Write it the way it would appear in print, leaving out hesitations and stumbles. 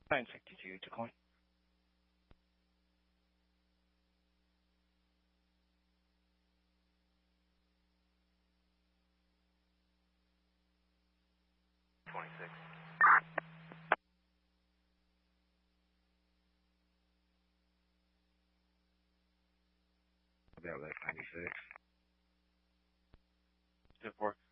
Fine, sir. Did you decline? About like 96. 2-4.